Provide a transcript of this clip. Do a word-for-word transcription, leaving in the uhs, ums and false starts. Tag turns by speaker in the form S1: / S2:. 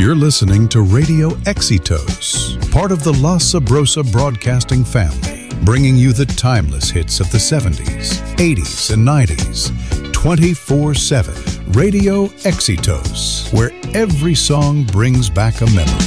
S1: You're listening to Radio Exitos, part of the La Sabrosa Broadcasting family, bringing you the timeless hits of the seventies, eighties, and nineties, twenty-four seven. Radio Exitos, where every song brings back a memory.